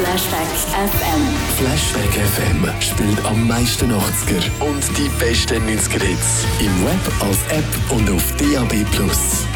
Flashback FM. Flashback FM spielt am meisten 80er und die besten 90er Hits. Im Web, als App und auf DAB+.